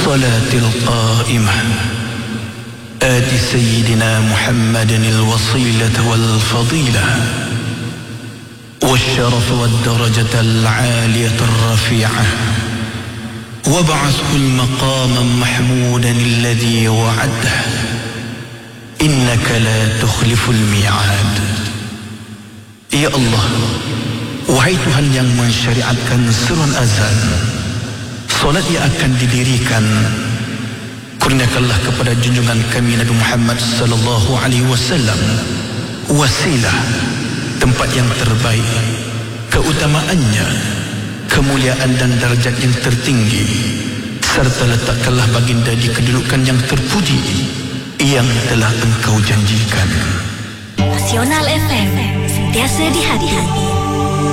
الصلاة القائمة آت سيدنا محمد الوصيلة والفضيلة والشرف والدرجة العالية الرفيعة وابعثه المقام محمودا الذي وعده إنك لا تخلف الميعاد. Ya Allah, wahai Tuhan yang mensyariatkan seruan azan, solat yang akan didirikan, kurniakanlah kepada junjungan kami Nabi Muhammad sallallahu alaihi wasallam wasilah, tempat yang terbaik, keutamaannya, kemuliaan dan darjat yang tertinggi, serta letakkanlah baginda di kedudukan yang terpuji yang telah Engkau janjikan. Nasional FM, sentiasa di hati.